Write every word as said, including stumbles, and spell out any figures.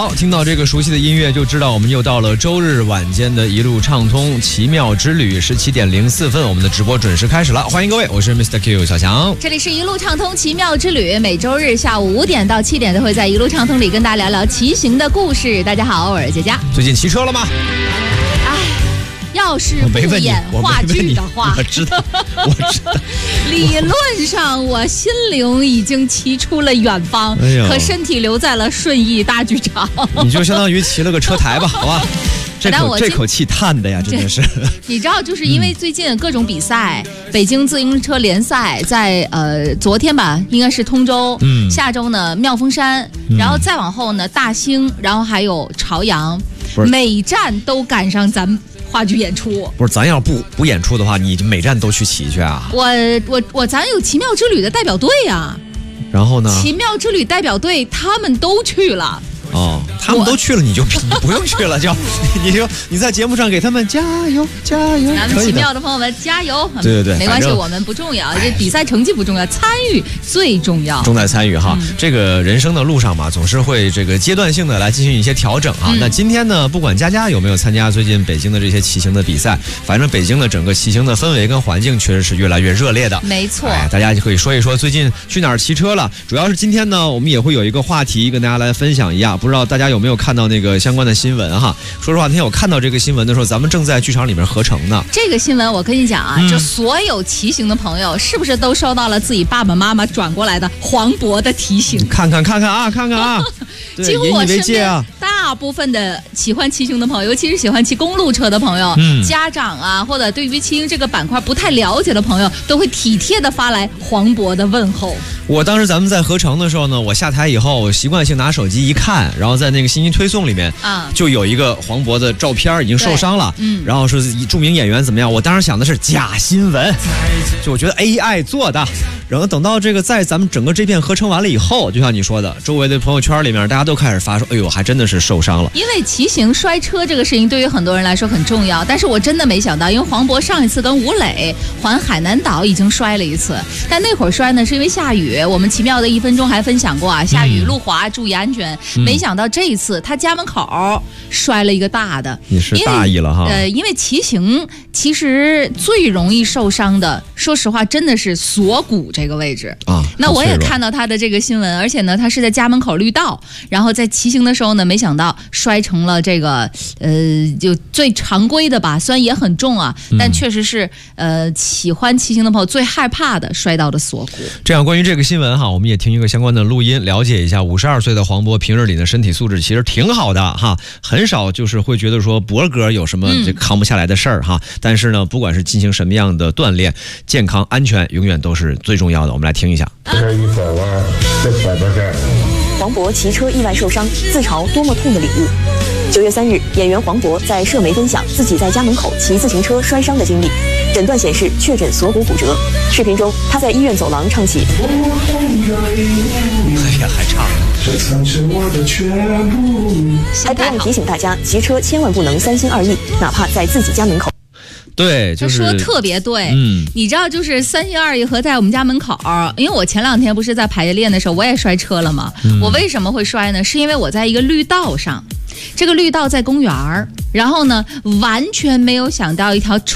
好，听到这个熟悉的音乐，就知道我们又到了周日晚间的一路畅通奇妙之旅，十七点零四分，我们的直播准时开始了，欢迎各位，我是 Mister Q 小强。 这里是一路畅通奇妙之旅，每周日下午五点到七点都会在一路畅通里跟大家聊聊骑行的故事。大家好，我是佳佳。 最近骑车了吗？ 哎，要是不演话剧的话， 我知道，我知道。 理论上我心灵已经骑出了远方，哎、可身体留在了顺义大剧场。 你就相当于骑了个车台吧，好吧？这口这口气叹的呀，真的是。 你知道，就是因为最近各种比赛，嗯、北京自行车联赛在呃昨天吧，应该是通州，嗯，下周呢妙峰山，嗯、然后再往后呢大兴，然后还有朝阳，每站都赶上咱们话剧演出。 不是，咱要不不演出的话，你每站都去骑去啊？ 我我我，咱有奇妙之旅的代表队呀、啊。 然后呢？ 奇妙之旅代表队他们都去了。 哦，他们都去了，你就你不用去了，就你就你在节目上给他们加油加油。 咱们奇妙的朋友们加油！ 对对对， 没关系，我们不重要，这比赛成绩不重要，参与最重要。 重在参与哈，嗯、这个人生的路上嘛，总是会这个阶段性的来进行一些调整啊。嗯、那今天呢，不管佳佳有没有参加最近北京的这些骑行的比赛，反正北京的整个骑行的氛围跟环境确实是越来越热烈的。 没错， 哎，大家就可以说一说最近去哪儿骑车了。主要是今天呢，我们也会有一个话题跟大家来分享一下。不知道大家有没有看到那个相关的新闻哈？说实话，那天我看到这个新闻的时候，咱们正在剧场里面合成呢。 这个新闻我跟你讲啊，嗯、就所有骑行的朋友，是不是都收到了自己爸爸妈妈转过来的黄渤的提醒？ 看看看看啊，看看啊， 几乎我身边大部分的喜欢骑行的朋友，尤其是喜欢骑公路车的朋友，嗯、家长啊，或者对于骑行这个板块不太了解的朋友，都会体贴的发来黄渤的问候。 我当时咱们在合成的时候呢，我下台以后，我习惯性拿手机一看，然后在那个信息推送里面啊，就有一个黄渤的照片，已经受伤了，嗯，然后说著名演员怎么样？我当时想的是假新闻，就我觉得 A I 做的。然后等到这个在咱们整个这片合成完了以后，就像你说的，周围的朋友圈里面大家都开始发说，哎呦，还真的是受伤了。 因为骑行摔车这个事情对于很多人来说很重要，但是我真的没想到，因为黄渤上一次跟吴磊环海南岛已经摔了一次，但那会儿摔呢是因为下雨。我们奇妙的一分钟还分享过啊，下雨路滑注意安全。嗯、没想到这一次他家门口摔了一个大的， 你是大意了哈。 呃，因为骑行其实最容易受伤的，说实话真的是锁骨这个位置啊。那我也看到他的这个新闻，而且呢，他是在家门口绿道，然后在骑行的时候呢，没想到摔成了这个呃，就最常规的吧，虽然也很重啊，但确实是呃，喜欢骑行的朋友最害怕的摔到的锁骨。 这样，关于这个新闻哈，我们也听一个相关的录音，了解一下。五十二岁的黄渤平日里的身体素质其实挺好的哈，很少就是会觉得说博哥有什么这扛不下来的事儿哈。嗯、但是呢，不管是进行什么样的锻炼，健康安全永远都是最重要的。我们来听一下。 黄渤骑车意外受伤，自嘲多么痛的领悟。九月三日，演员黄渤在社媒分享自己在家门口骑自行车摔伤的经历，诊断显示确诊锁骨骨折。视频中，他在医院走廊唱起， 哎呀，还唱还不忘提醒大家，骑车千万不能三心二意，哪怕在自己家门口。 对，就是他说的特别对，嗯，你知道，就是三心二意和在我们家门口，因为我前两天不是在排练的时候，我也摔车了嘛。嗯、我为什么会摔呢？是因为我在一个绿道上，这个绿道在公园儿，然后呢，完全没有想到一条